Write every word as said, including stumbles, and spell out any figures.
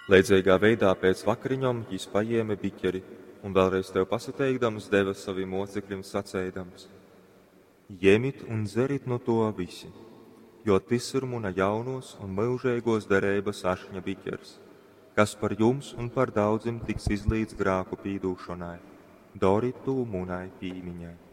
Leidzīgā veidā pēc vakariņom jis pajieme biķeri un vēlreiz tev pasateikdams deva saviem mocekļiem sacēdams: Jemit un dzerit no to visi, jo tis ir muna jaunos un mūžēgos derības ašņa biķers, kas par jums un par daudziem tiks izlīdz grāku pīdūšanai. Dori to munai pīmiņai.